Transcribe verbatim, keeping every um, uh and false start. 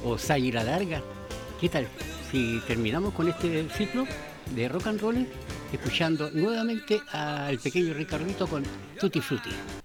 o Say la Larga. ¿Qué tal si terminamos con este ciclo de rock and roll escuchando nuevamente al pequeño Ricardito con Tutti Frutti?